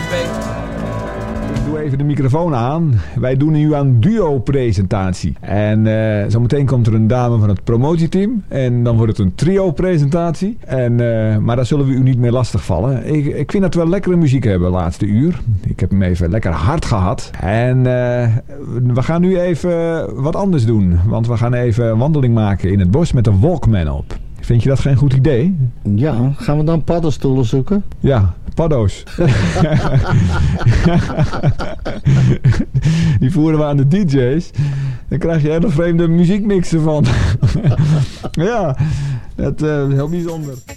Ik doe even de microfoon aan. Wij doen nu aan duo-presentatie. En zometeen komt er een dame van het promotieteam. En dan wordt het een trio-presentatie. Maar daar zullen we u niet meer lastigvallen. Ik vind dat we wel lekkere muziek hebben laatste uur. Ik heb hem even lekker hard gehad. En we gaan nu even wat anders doen. Want we gaan even een wandeling maken in het bos met de Walkman op. Vind je dat geen goed idee? Ja, gaan we dan paddenstoelen zoeken? Ja, paddo's. Die voeren we aan de DJ's. Dan krijg je hele vreemde muziekmixen van. Ja, dat is heel bijzonder.